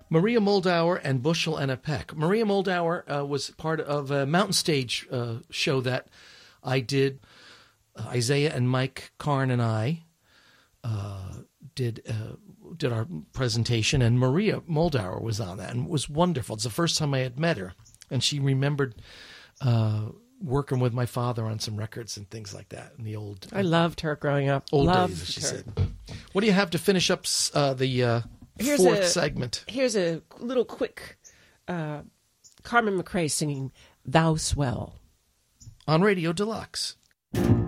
Maria Moldauer and Bushel and a Peck. Maria Moldauer was part of a Mountain Stage show that I did. Isaiah and Mike Karn and I did our presentation, and Maria Moldauer was on that, and it was wonderful. It's the first time I had met her, and she remembered working with my father on some records and things like that in the old. I loved her growing up. Old loved days, she her. said. What do you have to finish up the fourth segment? Here's a little quick Carmen McRae singing "Thou Swell" on Radio Deluxe.